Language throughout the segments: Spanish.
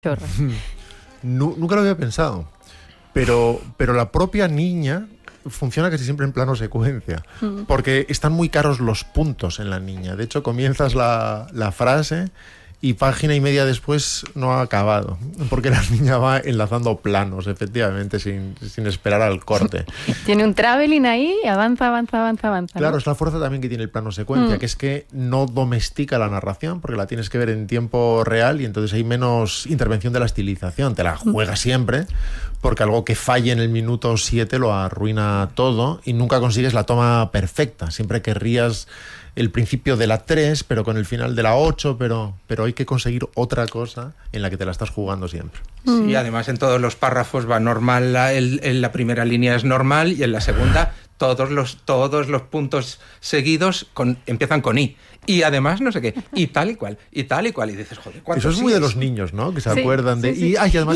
Chorro. Nunca lo había pensado, pero la propia niña funciona casi siempre en plano secuencia, porque están muy caros los puntos en la niña. De hecho, comienzas la frase y página y media después no ha acabado, porque la niña va enlazando planos, efectivamente, sin esperar al corte. Tiene un traveling ahí y avanza. Claro, ¿no? es la fuerza también que tiene el plano secuencia, que es que no domestica la narración, porque la tienes que ver en tiempo real y entonces hay menos intervención de la estilización. Te la juegas siempre, porque algo que falle en el minuto 7 lo arruina todo y nunca consigues la toma perfecta. Siempre querrías el principio de la 3, pero con el final de la 8, pero hay que conseguir otra cosa en la que te la estás jugando siempre. Sí, además en todos los párrafos va normal, en la primera línea es normal y en la segunda todos los puntos seguidos empiezan con I. Y además no sé qué, y tal y cual. Y dices, joder, ¿cuántos? Eso es muy de los niños, ¿no? Que se acuerdan de... Sí. Y además...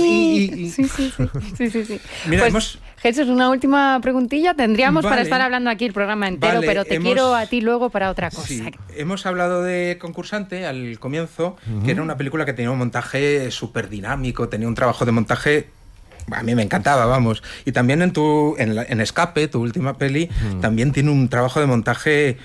Sí. Mira, pues, Jesús, una última preguntilla. Tendríamos para estar hablando aquí el programa entero, pero quiero a ti luego para otra cosa. Sí, hemos hablado de Concursante al comienzo, que era una película que tenía un montaje súper dinámico, tenía un trabajo de montaje... A mí me encantaba, vamos. Y también en Escape, tu última peli, también tiene un trabajo de montaje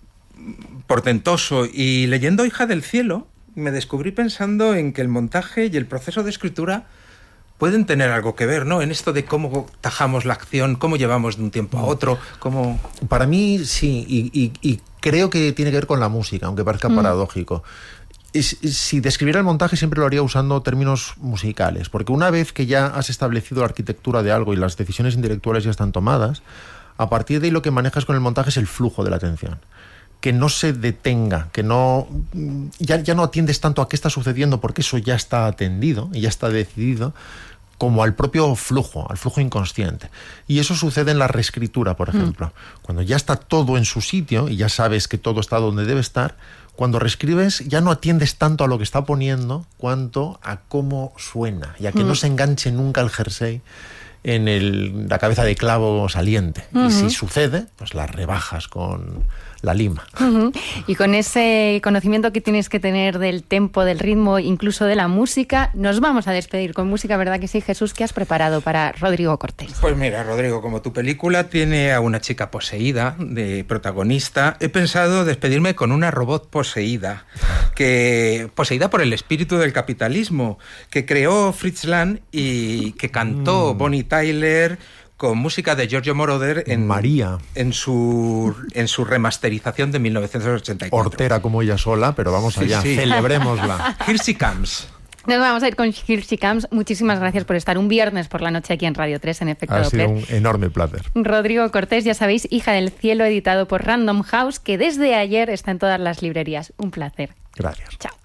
portentoso. Y leyendo Hija del Cielo, me descubrí pensando en que el montaje y el proceso de escritura pueden tener algo que ver, ¿no? En esto de cómo tajamos la acción, cómo llevamos de un tiempo a otro, cómo... Para mí sí, y creo que tiene que ver con la música, aunque parezca paradójico. Si describiera el montaje siempre lo haría usando términos musicales, porque una vez que ya has establecido la arquitectura de algo y las decisiones intelectuales ya están tomadas, a partir de ahí lo que manejas con el montaje es el flujo de la atención. Que no se detenga, que no ya no atiendes tanto a qué está sucediendo porque eso ya está atendido y ya está decidido, como al propio flujo, al flujo inconsciente. Y eso sucede en la reescritura, por ejemplo. Cuando ya está todo en su sitio y ya sabes que todo está donde debe estar, cuando reescribes ya no atiendes tanto a lo que está poniendo cuanto a cómo suena y a que no se enganche nunca el jersey en la cabeza de clavo saliente. Y si sucede, pues la rebajas con la lima. Y con ese conocimiento que tienes que tener del tempo, del ritmo, incluso de la música, nos vamos a despedir con música, ¿verdad que sí, Jesús? ¿Qué has preparado para Rodrigo Cortés? Pues mira, Rodrigo, como tu película tiene a una chica poseída de protagonista, he pensado despedirme con una robot poseída por el espíritu del capitalismo, que creó Fritz Lang y que cantó Bonnie Tyler con música de Giorgio Moroder en su remasterización de 1984. Hortera como ella sola, pero vamos allá, celebrémosla. Here She Comes. Nos vamos a ir con Here She Comes. Muchísimas gracias por estar un viernes por la noche aquí en Radio 3 en Efecto Doppler. Ha sido un enorme placer. Rodrigo Cortés, ya sabéis, Hija del Cielo, editado por Random House, que desde ayer está en todas las librerías. Un placer. Gracias. Chao.